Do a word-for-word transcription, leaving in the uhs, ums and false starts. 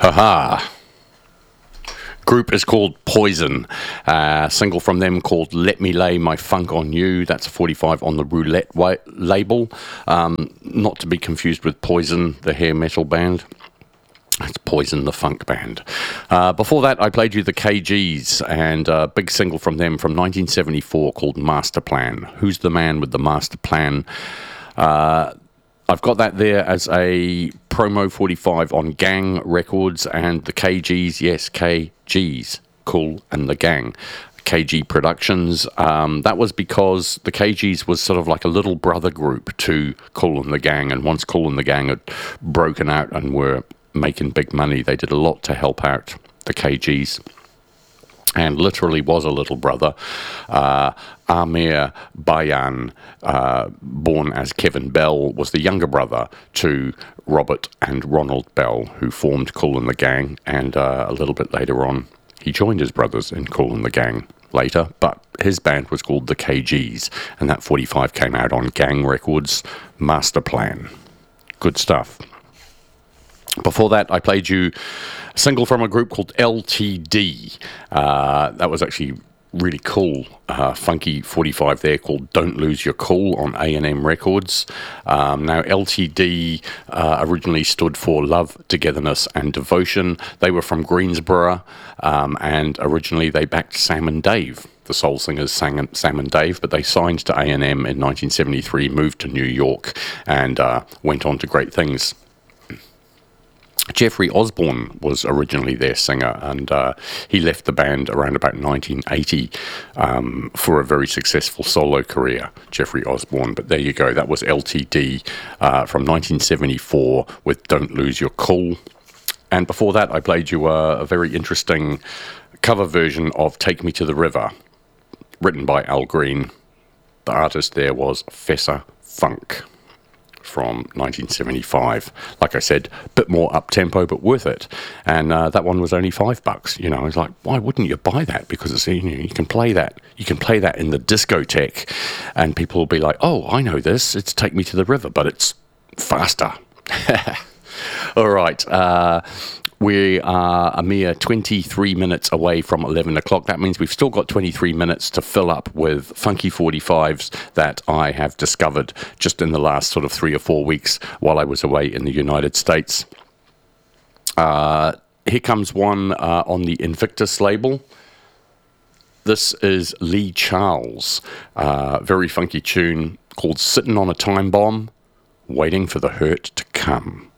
Haha. Group is called Poison. Uh, single from them called Let Me Lay My Funk on You. That's a forty-five on the Roulette wa- label. Um, not to be confused with Poison, the hair metal band. It's Poison, the funk band. Uh, before that, I played you the K Gs, and a big single from them from nineteen seventy-four called Master Plan. Who's the man with the master plan? Uh, I've got that there as a promo forty-five on Gang Records, and the K Gs, yes, K Gs, Kool and the Gang. K G Productions. Um, that was because the K Gs was sort of like a little brother group to Kool and the Gang, and once Kool and the Gang had broken out and were making big money, they did a lot to help out the K Gs, and literally was a little brother. Uh, Amir Bayan, uh, born as Kevin Bell, was the younger brother to Robert and Ronald Bell, who formed Kool and the Gang, and uh, a little bit later on, he joined his brothers in Kool and the Gang later, but his band was called the K Gs, and that forty-five came out on Gang Records, Master Plan. Good stuff. Before that, I played you a single from a group called L T D. Uh, that was actually really cool, uh, funky forty-five there called Don't Lose Your Cool on A and M Records. Um, now, L T D uh, originally stood for Love, Togetherness and Devotion. They were from Greensboro, um, and originally they backed Sam and Dave. The soul singers sang Sam and Dave, but they signed to A and M in nineteen seventy-three, moved to New York, and uh, went on to great things. Jeffrey Osborne was originally their singer, and uh, he left the band around about nineteen eighty um, for a very successful solo career, Jeffrey Osborne. But there you go, that was L T D uh, from nineteen seventy-four with Don't Lose Your Cool. And before that, I played you a, a very interesting cover version of Take Me to the River, written by Al Green. The artist there was Fessa Funk, from nineteen seventy-five. Like I said, a bit more up-tempo, but worth it. And uh, that one was only five bucks. You know, I was like, why wouldn't you buy that? Because it's, you know, you can play that. You can play that in the discotheque, and people will be like, oh, I know this. It's Take Me to the River, but it's faster. All right. Uh, we are a mere twenty-three minutes away from eleven o'clock. That means we've still got twenty-three minutes to fill up with funky forty-fives that I have discovered just in the last sort of three or four weeks while I was away in the United States. Uh, here comes one uh, on the Invictus label. This is Lee Charles. Uh, very funky tune called Sitting on a Time Bomb, Waiting for the Hurt to Come.